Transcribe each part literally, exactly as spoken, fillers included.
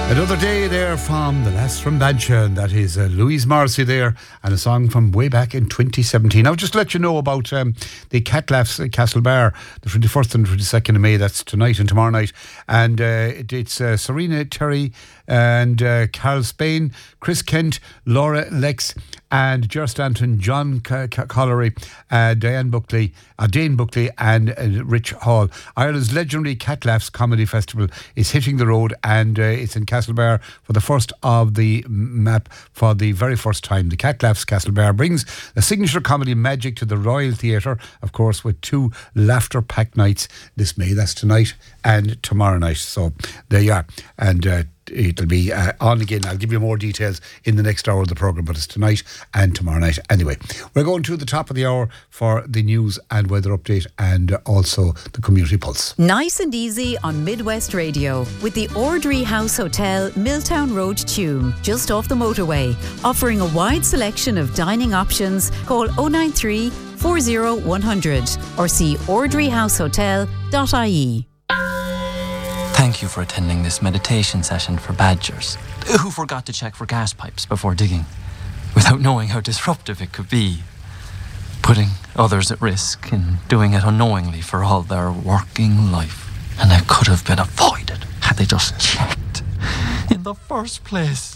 Another day there from the last from Bancha, and that is uh, Louise Morrissey there, and a song from way back in twenty seventeen. I'll just let you know about um, the Cat Laughs at Castlebar, the twenty-first and twenty-second of May. That's tonight and tomorrow night. And uh, it, it's uh, Serena Terry and uh, Carl Spain, Chris Kent, Laura Lex, and Ger Stanton, John C- C- Collery, uh, Diane Buckley, uh, Dane Buckley, and uh, Rich Hall. Ireland's legendary Cat Laughs Comedy Festival is hitting the road, and uh, it's in Castlebar for the first of the map for the very first time. The Cat Laughs Castlebar brings the signature comedy magic to the Royal Theatre, of course, with two laughter-packed nights this May. That's tonight and tomorrow night. So there you are. And uh, it'll be uh, on again. I'll give you more details in the next hour of the programme, but it's tonight and tomorrow night. Anyway, we're going to the top of the hour for the news and weather update, and also the community pulse. Nice and easy on Midwest Radio with the Ordry House Hotel, Milltown Road, Tuam, just off the motorway, offering a wide selection of dining options. Call oh nine three, four oh one hundred or see ordry house hotel dot I E. Thank you for attending this meditation session for badgers who forgot to check for gas pipes before digging, without knowing how disruptive it could be, putting others at risk and doing it unknowingly for all their working life. And it could have been avoided had they just checked in the first place.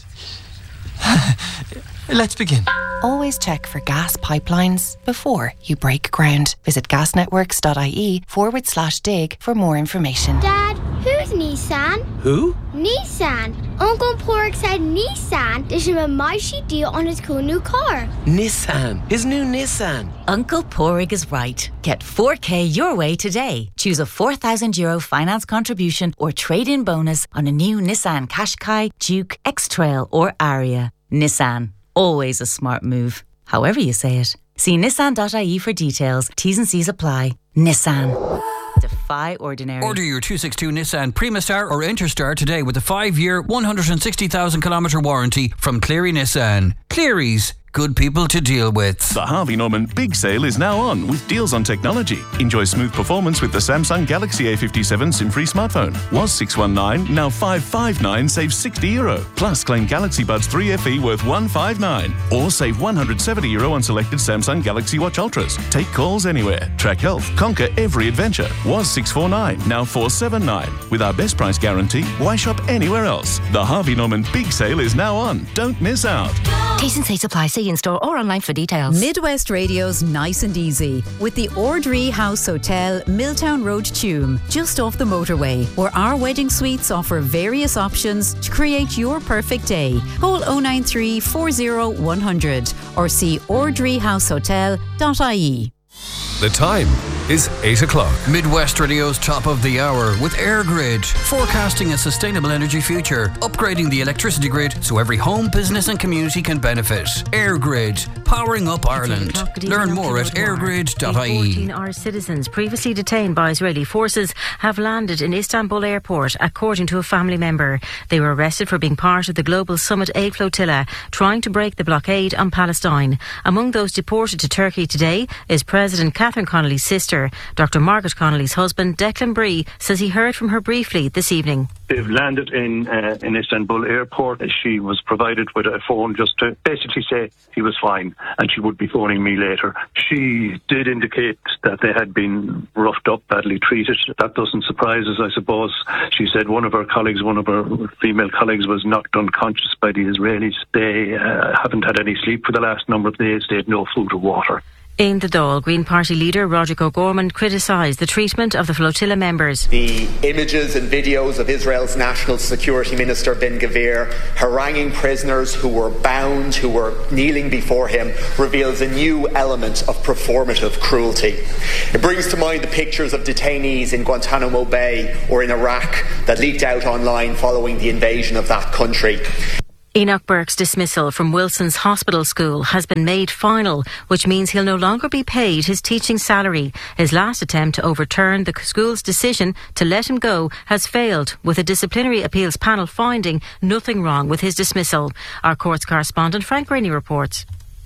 Let's begin. Always check for gas pipelines before you break ground. Visit gasnetworks.ie forward slash dig for more information. Dad, who's Nissan? Who? Nissan. Uncle Pork said Nissan. There's a Maishi deal on his cool new car. Nissan. His new Nissan. Uncle Porig is right. Get four K your way today. Choose a four thousand euro finance contribution or trade-in bonus on a new Nissan Qashqai, Duke, X-Trail or Aria. Nissan. Always a smart move. However you say it. See nissan dot I E for details. T's and C's apply. Nissan. Defy ordinary. Order your two sixty-two Nissan Primastar or Interstar today with a five-year, one hundred sixty thousand kilometre warranty from Cleary Nissan. Cleary's. Good people to deal with. The Harvey Norman Big Sale is now on with deals on technology. Enjoy smooth performance with the Samsung Galaxy A fifty-seven SIM-free smartphone. Was six one nine, now five five nine, save sixty euro. Plus claim Galaxy Buds three F E worth one five nine. Or save one hundred seventy euro on selected Samsung Galaxy Watch Ultras. Take calls anywhere. Track health. Conquer every adventure. Was six four nine, now four seven nine. With our best price guarantee, why shop anywhere else? The Harvey Norman Big Sale is now on. Don't miss out. T's and C's apply. See in store or online for details. Midwest Radio's Nice and Easy with the Ordry House Hotel, Milltown Road, Tuam, just off the motorway, where our wedding suites offer various options to create your perfect day. Call oh nine three, four oh one hundred or see ordry house hotel dot I E. The time is eight o'clock. Midwest Radio's top of the hour with EirGrid, forecasting a sustainable energy future, upgrading the electricity grid so every home, business and community can benefit. EirGrid, powering up Ireland. Learn more at air grid dot I E. fourteen Irish citizens previously detained by Israeli forces have landed in Istanbul airport, according to a family member. They were arrested for being part of the Global Summit Aid Flotilla, trying to break the blockade on Palestine. Among those deported to Turkey today is President Catherine Connolly's sister. Doctor Margaret Connolly's husband, Declan Bree, says he heard from her briefly this evening. They've landed in uh, in Istanbul airport. She was provided with a phone just to basically say he was fine and she would be phoning me later. She did indicate that they had been roughed up, badly treated. That doesn't surprise us, I suppose. She said one of her colleagues, one of her female colleagues, was knocked unconscious by the Israelis. They uh, haven't had any sleep for the last number of days. They had no food or water. In the Dáil, Green Party leader Roger O'Gorman criticised the treatment of the flotilla members. The images and videos of Israel's National Security Minister Ben-Gvir haranguing prisoners who were bound, who were kneeling before him, reveals a new element of performative cruelty. It brings to mind the pictures of detainees in Guantanamo Bay or in Iraq that leaked out online following the invasion of that country. Enoch Burke's dismissal from Wilson's Hospital School has been made final, which means he'll no longer be paid his teaching salary. His last attempt to overturn the school's decision to let him go has failed, with a disciplinary appeals panel finding nothing wrong with his dismissal. Our courts correspondent Frank Rainey reports.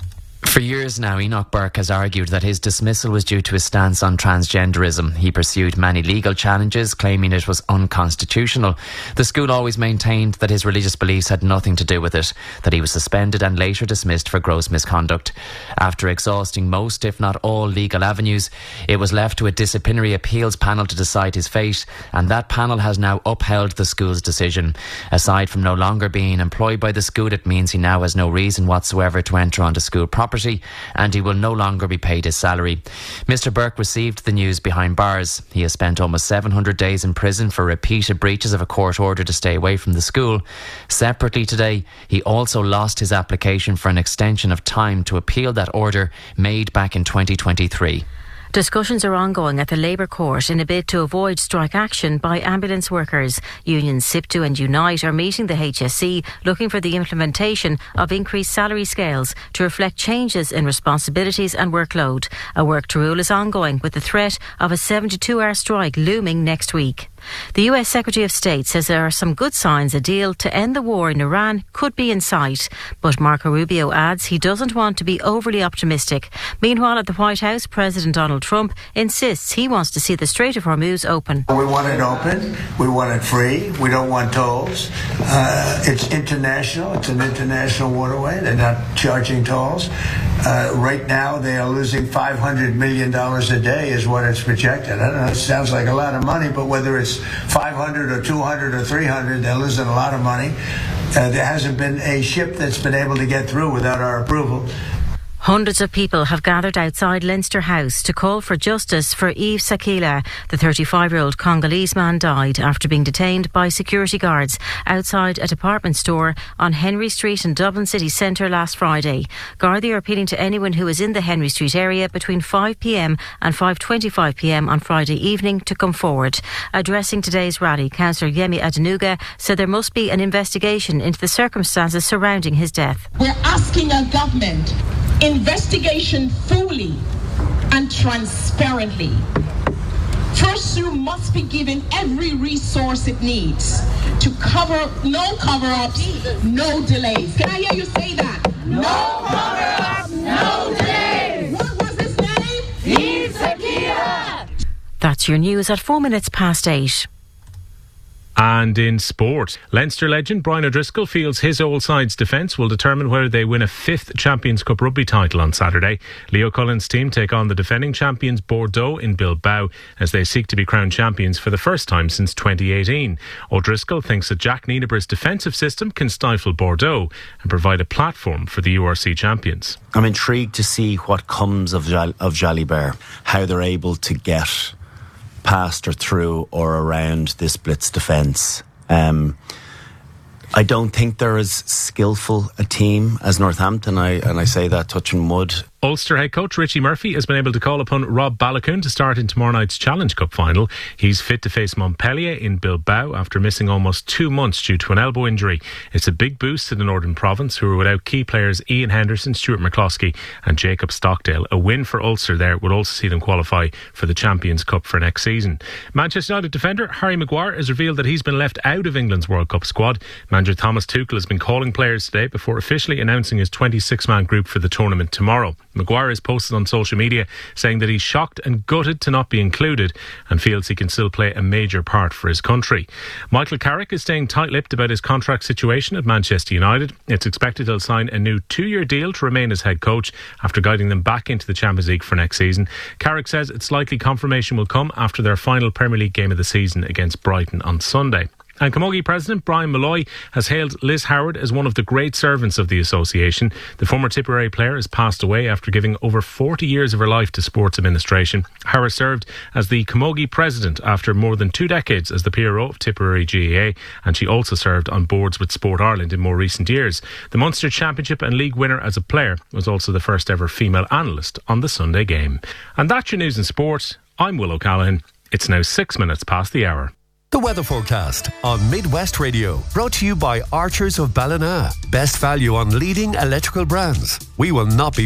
For years now, Enoch Burke has argued that his dismissal was due to his stance on transgenderism. He pursued many legal challenges, claiming it was unconstitutional. The school always maintained that his religious beliefs had nothing to do with it, that he was suspended and later dismissed for gross misconduct. After exhausting most, if not all, legal avenues, it was left to a disciplinary appeals panel to decide his fate, and that panel has now upheld the school's decision. Aside from no longer being employed by the school, it means he now has no reason whatsoever to enter onto school property, and he will no longer be paid his salary. Mister Burke received the news behind bars. He has spent almost seven hundred days in prison for repeated breaches of a court order to stay away from the school. Separately today, he also lost his application for an extension of time to appeal that order made back in twenty twenty-three. Discussions are ongoing at the Labour Court in a bid to avoid strike action by ambulance workers. Unions SIPTU and Unite are meeting the H S C looking for the implementation of increased salary scales to reflect changes in responsibilities and workload. A work to rule is ongoing with the threat of a seventy-two hour strike looming next week. The U S Secretary of State says there are some good signs a deal to end the war in Iran could be in sight. But Marco Rubio adds he doesn't want to be overly optimistic. Meanwhile, at the White House, President Donald Trump insists he wants to see the Strait of Hormuz open. We want it open. We want it free. We don't want tolls. Uh, it's international. It's an international waterway. They're not charging tolls. Uh, right now, they are losing five hundred million dollars a day is what it's projected. I don't know. It sounds like a lot of money, but whether it's five hundred or two hundred or three hundred, they're losing a lot of money. Uh, there hasn't been a ship that's been able to get through without our approval. Hundreds of people have gathered outside Leinster House to call for justice for Yves Sakila. The thirty-five-year-old Congolese man died after being detained by security guards outside a department store on Henry Street in Dublin city centre last Friday. Gardaí are appealing to anyone who is in the Henry Street area between five p m and five twenty-five p m on Friday evening to come forward. Addressing today's rally, Councillor Yemi Adenuga said there must be an investigation into the circumstances surrounding his death. We're asking our government investigation fully and transparently. First, you must be given every resource it needs to cover, no cover-ups, no delays. Can I hear you say that? No cover-ups, no delays. What was his name? Yves Sakila. That's your news at four minutes past eight. And in sport, Leinster legend Brian O'Driscoll feels his old side's defence will determine whether they win a fifth Champions Cup rugby title on Saturday. Leo Cullen's team take on the defending champions Bordeaux in Bilbao as they seek to be crowned champions for the first time since twenty eighteen. O'Driscoll thinks that Jack Nienaber's defensive system can stifle Bordeaux and provide a platform for the U R C champions. I'm intrigued to see what comes of, Jal- of Jalibert, how they're able to get past or through or around this blitz defence. Um, I don't think they're as skillful a team as Northampton, I, and I say that touching wood. Ulster head coach Richie Murphy has been able to call upon Rob Balakoon to start in tomorrow night's Challenge Cup final. He's fit to face Montpellier in Bilbao after missing almost two months due to an elbow injury. It's a big boost to the Northern Province, who are without key players Ian Henderson, Stuart McCloskey and Jacob Stockdale. A win for Ulster there would also see them qualify for the Champions Cup for next season. Manchester United defender Harry Maguire has revealed that he's been left out of England's World Cup squad. Manager Thomas Tuchel has been calling players today before officially announcing his twenty-six man group for the tournament tomorrow. Maguire has posted on social media saying that he's shocked and gutted to not be included and feels he can still play a major part for his country. Michael Carrick is staying tight-lipped about his contract situation at Manchester United. It's expected he'll sign a new two-year deal to remain as head coach after guiding them back into the Champions League for next season. Carrick says it's likely confirmation will come after their final Premier League game of the season against Brighton on Sunday. And Camogie President Brian Malloy has hailed Liz Howard as one of the great servants of the association. The former Tipperary player has passed away after giving over forty years of her life to sports administration. Howard served as the Camogie President after more than two decades as the P R O of Tipperary G A A, and she also served on boards with Sport Ireland in more recent years. The Munster Championship and League winner as a player was also the first ever female analyst on the Sunday game. And that's your news in sport. I'm Will O'Callaghan. It's now six minutes past the hour. The weather forecast on Midwest Radio, brought to you by Archers of Ballina. Best value on leading electrical brands. We will not be